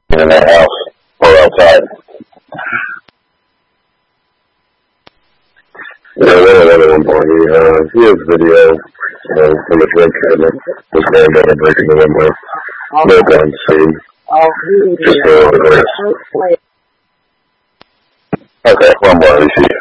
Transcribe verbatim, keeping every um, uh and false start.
in that house or outside. Yeah, there's another one for you. Uh, he has video uh, from the drug cabinet. His granddaughter breaking the window. No gun scene. Just a little bit. Okay, one more.